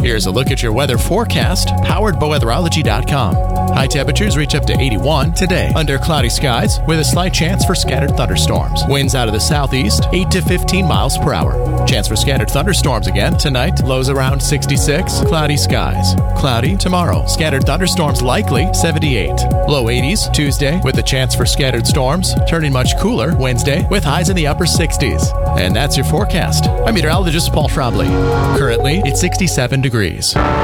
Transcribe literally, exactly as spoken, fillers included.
Here's a look at your weather forecast, powered by weatherology dot com. High temperatures reach up to eighty-one today under cloudy skies with a slight chance for scattered thunderstorms. Winds out of the southeast, eight to fifteen miles per hour. Chance for scattered thunderstorms again tonight. Lows around sixty-six. Cloudy skies. Cloudy tomorrow. Scattered thunderstorms likely, seventy-eight. Low eighties Tuesday with a chance for scattered storms. Turning much cooler Wednesday with highs in the upper sixties. And that's your forecast. I'm meteorologist Paul Schrabley. Currently, it's sixty-seven degrees.